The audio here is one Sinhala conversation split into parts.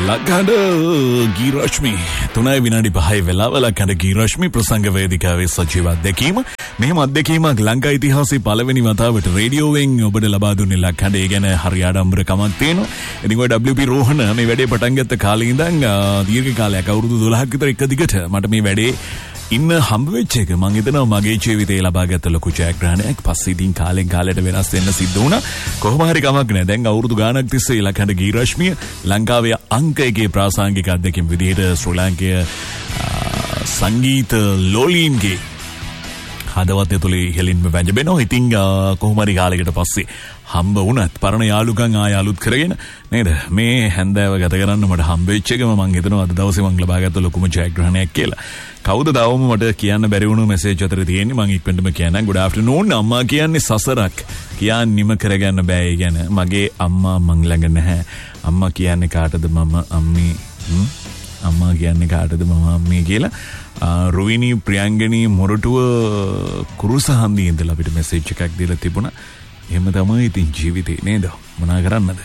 ලක්කඩ ගීරශ්මි 3:05 වෙලාව ලක්කඩ ගීරශ්මි ප්‍රසංග වේදිකාවේ සජීව අත්දැකීම. මෙහෙම අත්දැකීමක් ලංකා ඉතිහාසයේ පළවෙනි වතාවට රේඩියෝවෙන් ඔබට ලබා දුන්නේ ලක්කඩ. ඒ ගැන හරි ආඩම්බරකමක් තියෙනවා. ඉතින් ඔය WP රෝහණ මේ වැඩේ පටන් ගත්ත කාලේ ඉඳන් දීර්ඝ කාලයක් අවුරුදු 12ක් විතර එක දිගට මට මේ වැඩේ ඉන්න හම්බ වෙච්ච එක මම හිතනවා මගේ ජීවිතේ ලබාගත්ත ලොකු ජයග්‍රහණයක්. පස්සේ ඉතින් කාලෙන් කාලයට වෙනස් වෙන්න සිද්ධ වුණා. කොහොම හරි කමක් නැහැ. දැන් අවුරුදු ගාණක් තිස්සේ ලක්කඩ ගීරශ්මිය ලංකාවේ අංක 1 ප්‍රාසංගික අධ්‍යක්ෂක විදිහට ශ්‍රී ලාංකේය සංගීත ලෝලීන්ගේ හදවත් ඇතුලේ හෙලින්ම වැජබෙනවා. ඉතින් කොහොම හරි කාලයකට පස්සේ හම්බ වුණත් පරණ යාළුකම් ආය අලුත් කරගෙන නේද මේ හැන්දෑව ගත කරන්න මට හම්බ වෙච්ච එකම මම හිතනවා අද දවසේ මම ලබාගත්ත ලොකුම ජයග්‍රහණයක් කියලා. කවුද තවම මට කියන්න බැරි වුණු මැසේජ් අතර තියෙන්නේ. මම ඉක්මනටම කියන්නම්. good afternoon අම්මා කියන්නේ සසරක් කියන්නෙම කරගන්න බෑ. ඒ ගැන මගේ අම්මා මං ළඟ නැහැ. අම්මා කියන්නේ කාටද මම අම්මේ අම්මා කියන්නේ කාටද මම අම්මේ කියලා රුවිනී ප්‍රියංගනී මොරටුව කුරුසහන්දියේ ඉඳලා අපිට මැසේජ් එකක් දීලා තිබුණා. එහෙම තමයි ඉතින් ජීවිතේ නේද? මොනා කරන්නද?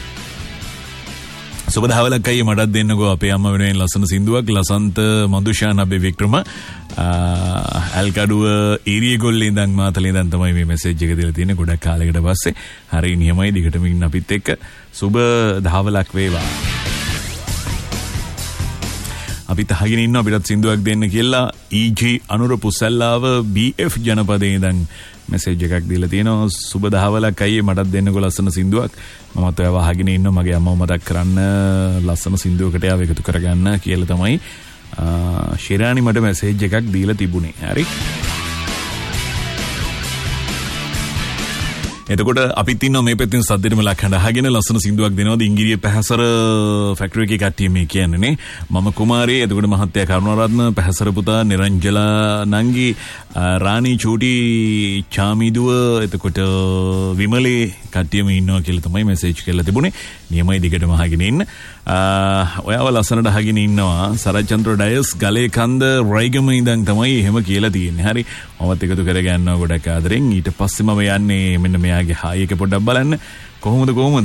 සුබ දහවලක් අයියේ මටත් දෙන්නකෝ අපේ අම්මා වෙනුවෙන් ලස්සන සින්දුවක්. ලසන්ත මදුෂාන් අබේ වික්‍රම අල්කඩුව ඊරියගොල්ලේ ඉඳන් මාතලේ ඉඳන් තමයි මේ මැසේජ් එක දීලා තියෙන්නේ. ගොඩක් කාලයකට පස්සේ හරි නියමයි දිගටම ඉන්න අපිත් එක්ක. සුබ දහවලක් වේවා. අපිත් අහගෙන ඉන්න අපිටත් සින්දුවක් දෙන්න කියලා EG අනුර පුසල්ලාව BF ජනපදයේ ඉඳන් මැසේජ් එකක් දීලා තියෙනවා. සුබ දහවලක් අයියේ මටත් දෙන්නකෝ ලස්සන සින්දුවක්. මමත් ඔයව අහගෙන ඉන්න මගේ අම්මව මතක් කරන්න ලස්සන සින්දුවකට යාව එකතු කරගන්න කියලා තමයි ශිරානි මට මැසේජ් එකක් දීලා තිබුණේ. හරි. එතකොට අපිත් ඉන්නවා මේ පැත්තෙන් සද්දෙටම ලක්හඬ අහගෙන ලස්සන සින්දුවක් දෙනවද ඉංගිරිය පැහැසර ෆැක්ටරි එකේ කට්ටිය මේ කියන්නේ නේ. මම කුමාරී එතකොට මහත්තයා කරුණාරත්න පැහැසර පුතා නිරංජලා නංගි රාණි චූටි චාමිදුව එතකොට විමලේ කට්ටියම ඉන්නවා කියලා තමයි මැසේජ් කරලා තිබුණේ. නියමයි දිගටම අහගෙන ඉන්න. ඔයාව ලස්සනට අහගෙන ඉන්නවා සරච්චන්ද්‍ර ඩයස් ගලේ කන්ද රයිගම ඉඳන් තමයි එහෙම කියලා තියෙන්නේ. හරි. මමත් එකතු කරගන්නවා ගොඩක් ආදරෙන්. ඊට පස්සේ මම යන්නේ මෙන්න මෙයාගේ හායි එක පොඩ්ඩක් බලන්න. කොහොමද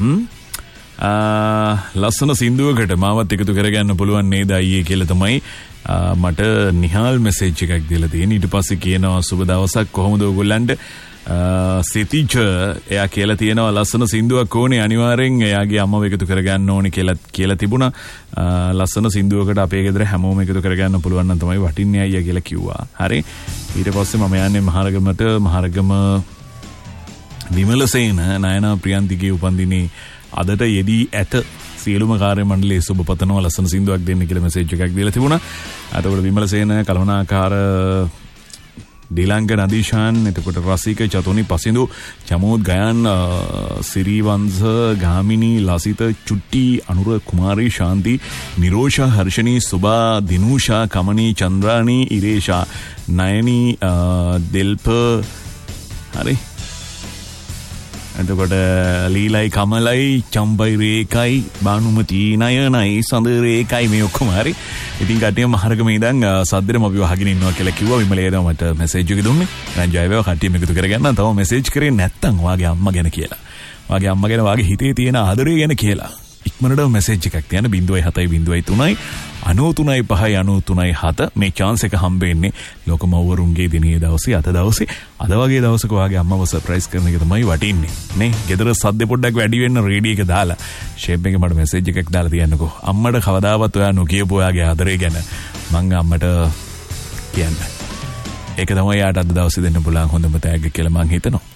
ලස්සන සින්දුවකට මාවත් එකතු කරගන්න පුළුවන් නේද අයියේ කියලා තමයි මට නිහාල් මැසේජ් එකක් දීලා තියෙන්නේ. ඊට පස්සේ කියනවා සුබ දවසක් කොහොමද ඔයගොල්ලන්ට සිතිච එයා කියලා තියෙනවා ලස්සන සින්දුවක් ඕනේ අනිවාර්යෙන් එයාගේ අම්මව එකතු කරගන්න ඕනේ කියලා තිබුණා. ලස්සන සින්දුවකට අපේ ගෙදර හැමෝම එකතු කරගන්න පුළුවන් නම් තමයි වටින්නේ අයියා කියලා කිව්වා. හරි. ඊට පස්සේ මම යන්නේ මහරගම විමලසේන නයනා ප්‍රියන්තිගේ උපන්දිනේ අදට යෙදී ඇත. සියලුම කාර්ය මණ්ඩලයේ සුබ පතනවා ලස්සන සින්දුවක් දෙන්න කියලා මැසේජ් එකක් දීලා තිබුණා. එතකොට විමලසේන කලමනාකාර දීලංග නදීෂාන් එතකොට රසික චතුනි පසිඳු චමෝත් ගයන් සිරිවංශ ගාමිනී ලසිත චුට්ටි අනුර කුමාරී ශාන්ති නිරෝෂා හර්ෂණී සුබා දිනුෂා කමනී චන්ද්‍රානී ඉරේෂා නයනී දෙල්ප හරි. එතකොට ලීලයි කමලයි චම්බයි රේකයි බානුමති නයනයි සඳ රේකයි මේ ඔක්කොම හරි. ඉතින් කට්ටිය මහරගම ඉඳන් සද්දෙම අපි වහගෙන ඉන්නවා කියලා කිව්වා. විමලේ එදා මට මැසේජ් එක දුන්නේ. දැන් ජය වේවා කට්ටියම එකතු කරගන්න. තව මැසේජ් කරේ නැත්තම් වාගේ අම්මා ගැන කියලා. වාගේ අම්මා ගැන වාගේ හිතේ තියෙන ආදරය ගැන කියලා. ඉක්මනට මැසේජ් එකක් තියන්න 0703 93.5 මේ chance එක හම්බෙන්නේ ලෝකමවරුන්ගේ දිනේ දවසේ අද වගේ දවසක වාගේ අම්මව සර්ප්‍රයිස් කරන එක තමයි වටින්නේ නේ. ගෙදර සද්ද පොඩ්ඩක් වැඩි වෙන්න රේඩියෝ එක දාලා ෂේප් එකේ මට මැසේජ් එකක් දාලා තියන්නකෝ. අම්මට කවදාවත් ඔයා නොකියපු ඔයාගේ ආදරය ගැන මං අම්මට කියන්න. ඒක තමයි යාට අද දවසේ දෙන්න පුළුවන් හොඳම තෑග්ග කියලා මං හිතනවා.